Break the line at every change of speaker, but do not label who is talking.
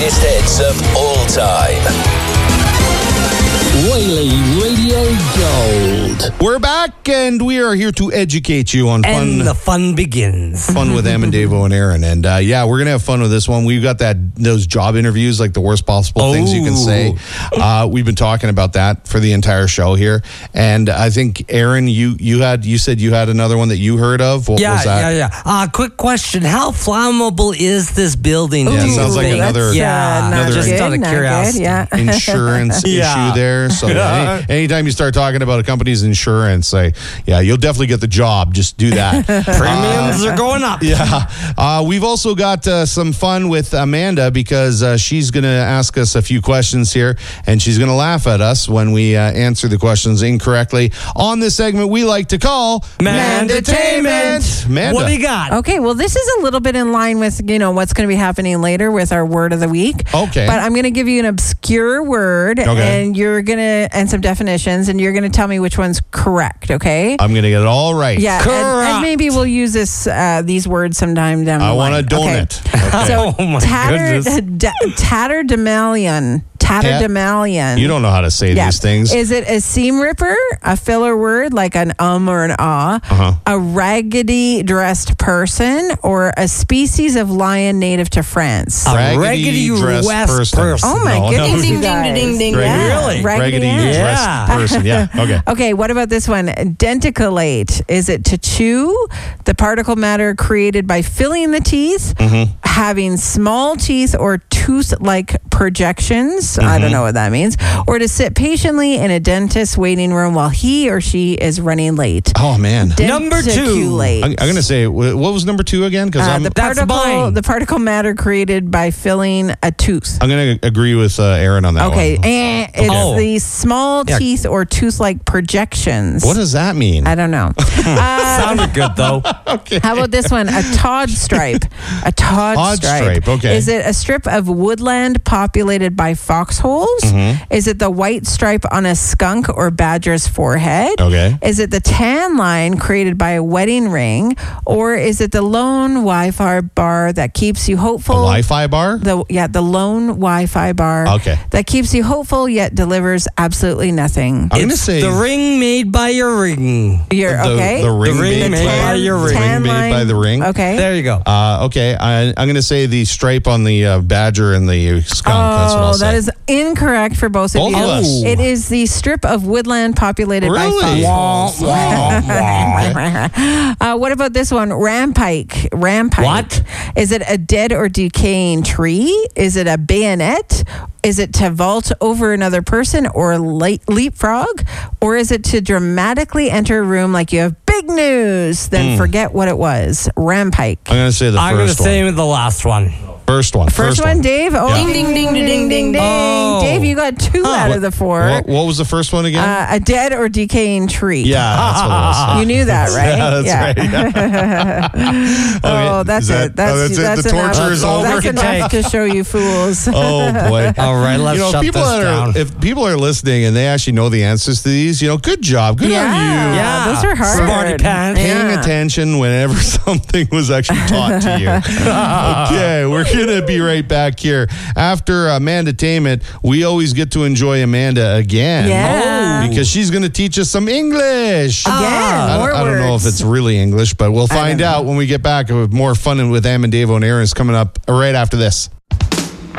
biggest hits of all time.
Whaley Radio Gold.
We're back, and we are here to educate you on fun.
And the fun begins.
Fun with Em and Davo and Aaron. And yeah, we're going to have fun with this one. We've got those job interviews, like the worst possible things you can say. We've been talking about that for the entire show here. And I think, Aaron, you said you had another one that you heard of. What was that?
Yeah. Quick question. How flammable is this building?
Yeah, it sounds like another
just out of curiosity.
Insurance issue there. So anytime you start talking about a company's insurance, you'll definitely get the job. Just do that.
Premiums are going up.
Yeah. We've also got some fun with Amanda because she's going to ask us a few questions here, and she's going to laugh at us when we answer the questions incorrectly on this segment we like to call Mandatainment. Amanda,
what do you got?
Okay, well, this is a little bit in line with, what's going to be happening later with our word of the week.
Okay.
But I'm going to give you an obscure word, and and some definitions, and you're going to tell me which one's correct, okay?
I'm going to get it all right.
Yeah, and maybe we'll use these words sometime down the line.
I want a donut.
Okay. So,
oh my goodness.
Tatterdemalion.
You don't know how to say these things.
Is it a seam ripper, a filler word like an or an a raggedy dressed person, or a species of lion native to France?
A raggedy dressed person.
Oh my goodness,
ding, ding, ding, ding.
Really?
Raggedy dressed person. Yeah. Okay.
Okay, what about this one? Denticulate. Is it to chew? The particle matter created by filling the teeth, having small teeth or tooth-like projections. I don't know what that means. Or to sit patiently in a dentist's waiting room while he or she is running late.
Oh, man.
Number 2.
I'm going to say, what was number 2 again?
The particle matter created by filling a tooth.
I'm going to agree with Aaron on that one.
Okay. It's the small teeth or tooth-like projections.
What does that mean?
I don't know.
Sounded good, though.
Okay.
How about this one? A Todd stripe. A Todd stripe.
Okay.
Is it a strip of woodland populated by foxholes? Is it the white stripe on a skunk or badger's forehead?
Okay.
Is it the tan line created by a wedding ring? Or is it the lone Wi-Fi bar that keeps you hopeful?
A Wi-Fi bar?
The lone Wi-Fi bar.
Okay.
That keeps you hopeful yet delivers absolutely nothing.
I'm going to say
the ring made by your ring.
You're okay.
The ring made
by your ring.
Ring made by the ring.
Okay.
There you go.
Okay. I'm going to say the stripe on the badger and the skunk. That's what I'll say.
That is incorrect for both of you.
Both of us.
It is the strip of woodland populated by foxholes. What about this one? Rampike.
What?
Is it a dead or decaying tree? Is it a bayonet? Is it to vault over another person or leapfrog? Or is it to dramatically enter a room like you have big news, then forget what it was? Rampike.
I'm going to say the first one.
I'm going to say the last one.
First one.
First one, Dave? Oh,
Yeah.
Ding, ding, ding, ding, ding, ding.
Oh.
Dave, you got 2 out of the 4.
What was the first one again?
A dead or decaying tree.
Yeah, that's what it was.
You knew that, right?
Yeah, that's right.
Oh, that's it. That's
it. The
enough.
torture is over.
That's enough to show you fools.
Oh, boy.
All right, let's shut this down.
If people are listening and they actually know the answers to these, good job. Good on you.
Yeah.
Those are hard.
Smarty pants.
Paying attention whenever something was actually taught to you. Okay, we're going to be right back here. After Mandatainment, we always get to enjoy Amanda again.
Yeah.
Because she's going to teach us some English.
Again,
I don't know if it's really English, but we'll find out when we get back with more fun with Em and Davo and Aaron is coming up right after this.